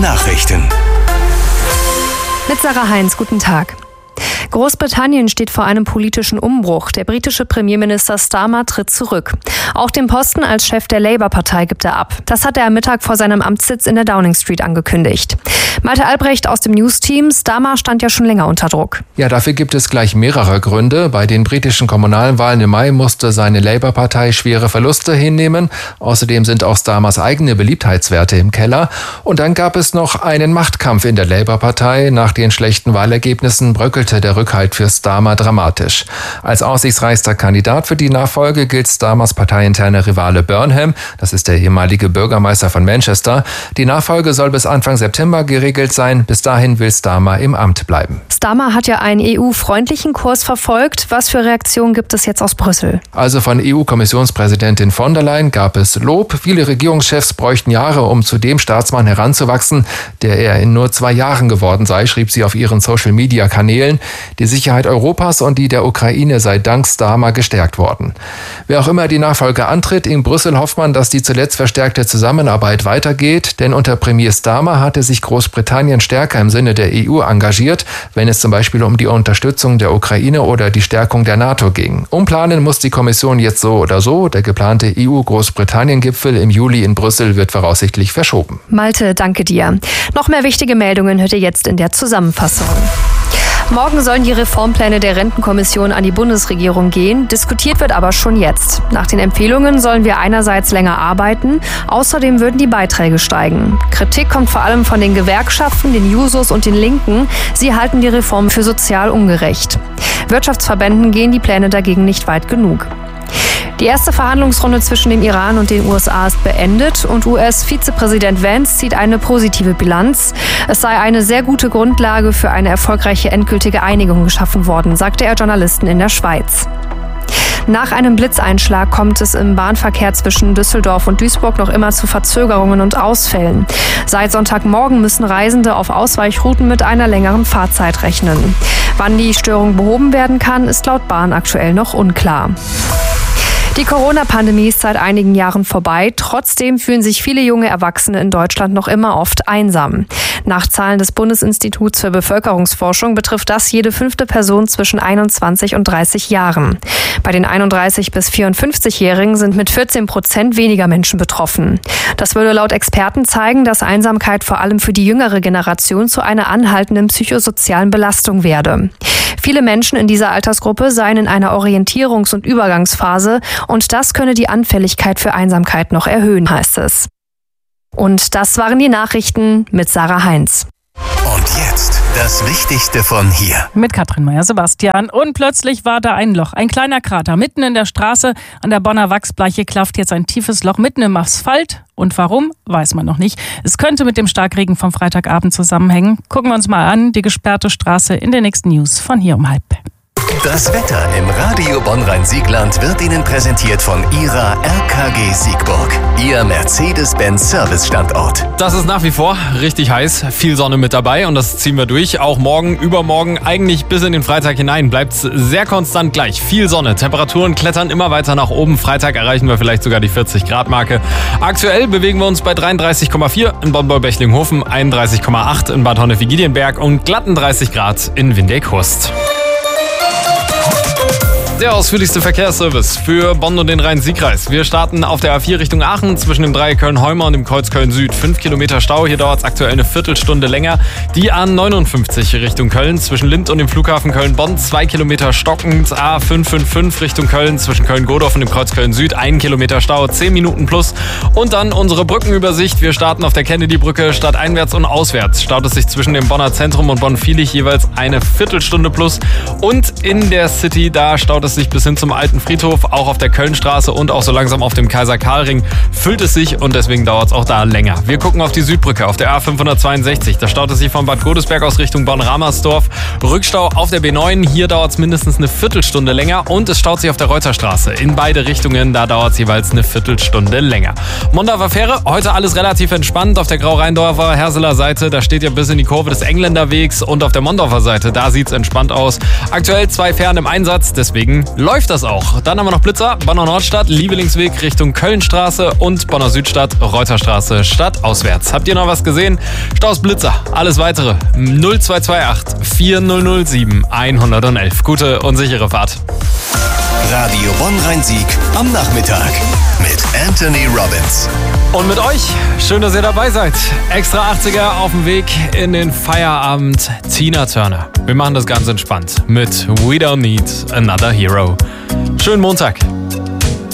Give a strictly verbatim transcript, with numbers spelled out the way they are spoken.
Nachrichten. Mit Sarah Heinz, guten Tag. Großbritannien steht vor einem politischen Umbruch. Der britische Premierminister Starmer tritt zurück. Auch den Posten als Chef der Labour-Partei gibt er ab. Das hat er am Mittag vor seinem Amtssitz in der Downing Street angekündigt. Malte Albrecht aus dem News-Team. Starmer stand ja schon länger unter Druck. Ja, dafür gibt es gleich mehrere Gründe. Bei den britischen Kommunalwahlen im Mai musste seine Labour-Partei schwere Verluste hinnehmen. Außerdem sind auch Starmers eigene Beliebtheitswerte im Keller. Und dann gab es noch einen Machtkampf in der Labour-Partei. Nach den schlechten Wahlergebnissen bröckelte der Rückhalt für Starmer dramatisch. Als aussichtsreichster Kandidat für die Nachfolge gilt Starmers parteiinterner Rivale Burnham. Das ist der ehemalige Bürgermeister von Manchester. Die Nachfolge soll bis Anfang September geregelt sein. Bis dahin will Starmer im Amt bleiben. Starmer hat ja einen E U-freundlichen Kurs verfolgt. Was für Reaktionen gibt es jetzt aus Brüssel? Also von E U-Kommissionspräsidentin von der Leyen gab es Lob. Viele Regierungschefs bräuchten Jahre, um zu dem Staatsmann heranzuwachsen, der er in nur zwei Jahren geworden sei, schrieb sie auf ihren Social-Media-Kanälen. Die Sicherheit Europas und die der Ukraine sei dank Starmer gestärkt worden. Wer auch immer die Nachfolge antritt, in Brüssel hofft man, dass die zuletzt verstärkte Zusammenarbeit weitergeht, denn unter Premier Starmer hatte sich Großbritannien stärker im Sinne der E U engagiert, wenn es zum Beispiel um die Unterstützung der Ukraine oder die Stärkung der NATO ging. Umplanen muss die Kommission jetzt so oder so. Der geplante E U-Großbritannien-Gipfel im Juli in Brüssel wird voraussichtlich verschoben. Malte, danke dir. Noch mehr wichtige Meldungen hört ihr jetzt in der Zusammenfassung. Morgen sollen die Reformpläne der Rentenkommission an die Bundesregierung gehen. Diskutiert wird aber schon jetzt. Nach den Empfehlungen sollen wir einerseits länger arbeiten, außerdem würden die Beiträge steigen. Kritik kommt vor allem von den Gewerkschaften, den Jusos und den Linken. Sie halten die Reform für sozial ungerecht. Wirtschaftsverbänden gehen die Pläne dagegen nicht weit genug. Die erste Verhandlungsrunde zwischen dem Iran und den U S A ist beendet und U S-Vizepräsident Vance zieht eine positive Bilanz. Es sei eine sehr gute Grundlage für eine erfolgreiche endgültige Einigung geschaffen worden, sagte er Journalisten in der Schweiz. Nach einem Blitzeinschlag kommt es im Bahnverkehr zwischen Düsseldorf und Duisburg noch immer zu Verzögerungen und Ausfällen. Seit Sonntagmorgen müssen Reisende auf Ausweichrouten mit einer längeren Fahrzeit rechnen. Wann die Störung behoben werden kann, ist laut Bahn aktuell noch unklar. Die Corona-Pandemie ist seit einigen Jahren vorbei. Trotzdem fühlen sich viele junge Erwachsene in Deutschland noch immer oft einsam. Nach Zahlen des Bundesinstituts für Bevölkerungsforschung betrifft das jede fünfte Person zwischen einundzwanzig und dreißig Jahren. Bei den einunddreißig- bis vierundfünfzigjährigen sind mit vierzehn Prozent weniger Menschen betroffen. Das würde laut Experten zeigen, dass Einsamkeit vor allem für die jüngere Generation zu einer anhaltenden psychosozialen Belastung werde. Viele Menschen in dieser Altersgruppe seien in einer Orientierungs- und Übergangsphase und das könne die Anfälligkeit für Einsamkeit noch erhöhen, heißt es. Und das waren die Nachrichten mit Sarah Heinz. Und jetzt das Wichtigste von hier. Mit Katrin Meyer-Sebastian. Und plötzlich war da ein Loch, ein kleiner Krater. Mitten in der Straße an der Bonner Wachsbleiche klafft jetzt ein tiefes Loch mitten im Asphalt. Und warum, weiß man noch nicht. Es könnte mit dem Starkregen vom Freitagabend zusammenhängen. Gucken wir uns mal an, die gesperrte Straße in den nächsten News von hier um halb. Das Wetter im Radio Bonn-Rhein-Siegland wird Ihnen präsentiert von Ihrer R K G Siegburg, Ihr Mercedes-Benz-Service-Standort. Das ist nach wie vor richtig heiß, viel Sonne mit dabei und das ziehen wir durch. Auch morgen, übermorgen, eigentlich bis in den Freitag hinein bleibt es sehr konstant gleich. Viel Sonne, Temperaturen klettern immer weiter nach oben. Freitag erreichen wir vielleicht sogar die vierzig Grad Marke. Aktuell bewegen wir uns bei dreiunddreißig Komma vier in Bonn-Beulbechlinghofen, einunddreißig Komma acht in Bad Honnef-Giedienberg und glatten dreißig Grad in Windeck-Hust. Der ausführlichste Verkehrsservice für Bonn und den Rhein-Sieg-Kreis. Wir starten auf der A vier Richtung Aachen zwischen dem Dreieck Köln-Heumer und dem Kreuz Köln-Süd. Fünf Kilometer Stau, hier dauert es aktuell eine Viertelstunde länger. Die A neunundfünfzig Richtung Köln zwischen Lindt und dem Flughafen Köln-Bonn. Zwei Kilometer stockend. A fünf fünf fünf Richtung Köln zwischen Köln-Godorf und dem Kreuz Köln-Süd. Ein Kilometer Stau, zehn Minuten plus. Und dann unsere Brückenübersicht. Wir starten auf der Kennedy-Brücke stadteinwärts und auswärts. Staut es sich zwischen dem Bonner Zentrum und Bonn-Viehlich jeweils eine Viertelstunde plus. Und in der City, da staut es sich bis hin zum alten Friedhof, auch auf der Kölnstraße und auch so langsam auf dem Kaiser-Karl-Ring füllt es sich und deswegen dauert es auch da länger. Wir gucken auf die Südbrücke, auf der A fünfhundertzweiundsechzig. Da staut es sich von Bad Godesberg aus Richtung Bonn-Ramersdorf. Rückstau auf der B neun, hier dauert es mindestens eine Viertelstunde länger und es staut sich auf der Reuterstraße. In beide Richtungen, da dauert es jeweils eine Viertelstunde länger. Mondorfer Fähre, heute alles relativ entspannt. Auf der Grau-Rheindorfer Herseler Seite, da steht ihr bis in die Kurve des Engländerwegs und auf der Mondorfer Seite, da sieht es entspannt aus. Aktuell zwei Fähren im Einsatz, deswegen deswegen läuft das auch. Dann haben wir noch Blitzer, Bonner Nordstadt, Liebelingsweg Richtung Kölnstraße und Bonner Südstadt, Reuterstraße, stadtauswärts. Habt ihr noch was gesehen? Staus, Blitzer, alles weitere null zwei zwei acht vier null null sieben eins eins eins. Gute und sichere Fahrt. Radio Bonn-Rhein-Sieg am Nachmittag mit Anthony Robbins. Und mit euch, schön, dass ihr dabei seid. Extra achtziger auf dem Weg in den Feierabend. Tina Turner. Wir machen das ganz entspannt mit We Don't Need Another Hero. Schönen Montag.